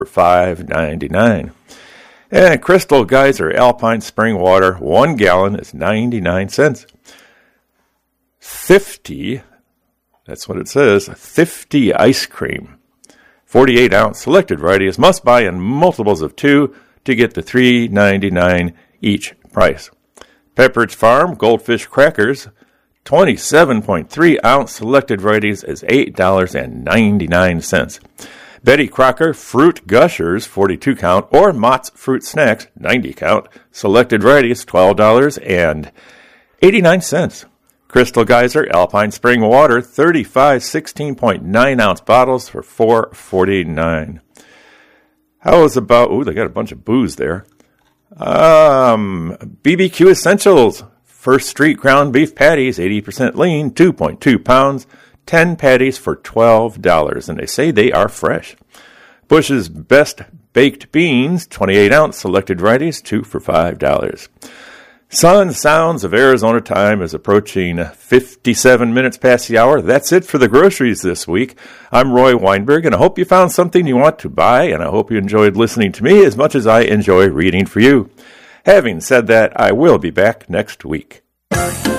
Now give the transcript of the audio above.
for $5.99. And Crystal Geyser Alpine Spring Water, 1 gallon is 99 cents. 50, that's what it says, 50 ice cream. 48-ounce selected varieties must buy in multiples of 2 to get the $3.99 each price. Pepperidge Farm Goldfish Crackers, 27.3-ounce selected varieties is $8.99. Betty Crocker Fruit Gushers, 42-count, or Mott's Fruit Snacks, 90-count, selected varieties, $12.89. Crystal Geyser Alpine Spring Water, 35 16.9-ounce bottles for $4.49. How is about, they got a bunch of booze there. BBQ Essentials, First Street ground beef patties, 80% lean, 2.2 pounds, 10 patties for $12, and they say they are fresh. Bush's Best Baked Beans, 28-ounce selected varieties, 2 for $5. Sun Sounds of Arizona time is approaching 57 minutes past the hour. That's it for the groceries this week. I'm Roy Weinberg, and I hope you found something you want to buy, and I hope you enjoyed listening to me as much as I enjoy reading for you. Having said that, I will be back next week.